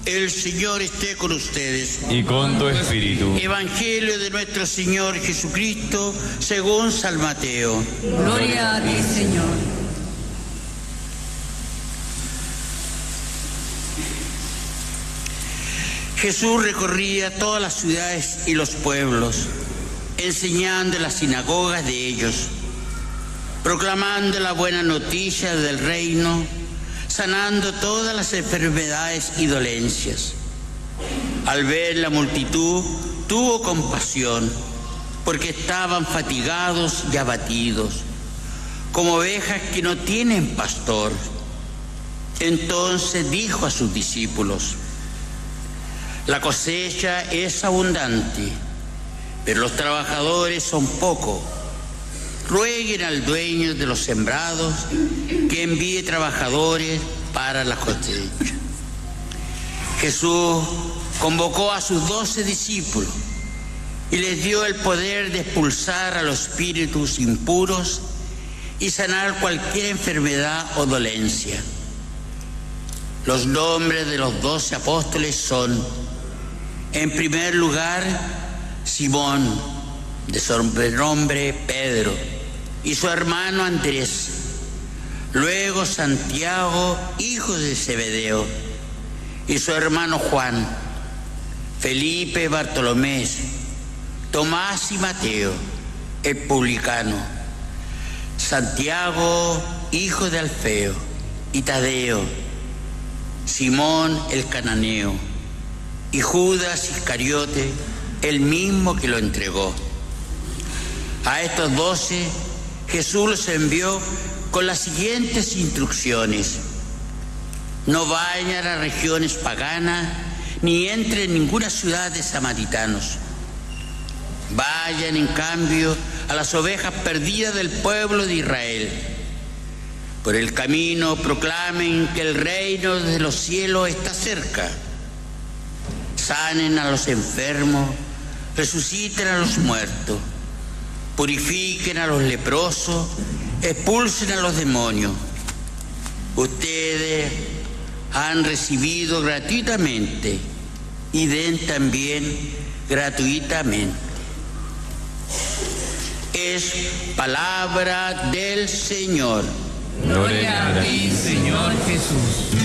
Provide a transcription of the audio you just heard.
El Señor esté con ustedes. Y con tu espíritu. Evangelio de nuestro Señor Jesucristo según San Mateo. Gloria a ti, Señor. Jesús recorría todas las ciudades y los pueblos, enseñando en las sinagogas de ellos, proclamando la buena noticia del reino, sanando todas las enfermedades y dolencias. Al ver la multitud, tuvo compasión, porque estaban fatigados y abatidos, como ovejas que no tienen pastor. Entonces dijo a sus discípulos: la cosecha es abundante, pero los trabajadores son pocos. Rueguen al dueño de los sembrados que envíe trabajadores para la cosecha. Jesús convocó a sus 12 discípulos y les dio el poder de expulsar a los espíritus impuros y sanar cualquier enfermedad o dolencia. Los nombres de los 12 apóstoles son: en primer lugar, Simón, de sobrenombre Pedro, y su hermano Andrés. Luego Santiago, hijo de Zebedeo, y su hermano Juan. Felipe, Bartolomé, Tomás y Mateo, el publicano. Santiago, hijo de Alfeo, y Tadeo. Simón, el cananeo. Y Judas Iscariote, el mismo que lo entregó. A estos 12 Jesús los envió con las siguientes instrucciones: no vayan a las regiones paganas ni entren en ninguna ciudad de samaritanos. Vayan en cambio a las ovejas perdidas del pueblo de Israel. Por el camino proclamen que el reino de los cielos está cerca. Sanen a los enfermos, resuciten a los muertos, purifiquen a los leprosos, expulsen a los demonios. Ustedes han recibido gratuitamente y den también gratuitamente. Es palabra del Señor. Gloria a ti, Señor Jesús.